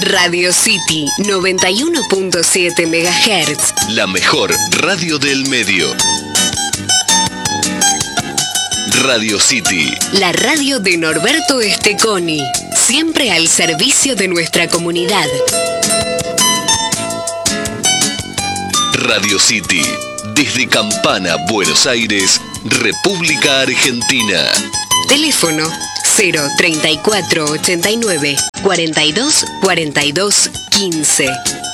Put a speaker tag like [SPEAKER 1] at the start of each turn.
[SPEAKER 1] Radio City 91.7 MHz.
[SPEAKER 2] La mejor radio del medio. Radio City.
[SPEAKER 1] La radio de Norberto Esteconi. Siempre al servicio de nuestra comunidad.
[SPEAKER 2] Radio City. Desde Campana, Buenos Aires, República Argentina.
[SPEAKER 1] Teléfono 034 89 42 42 15.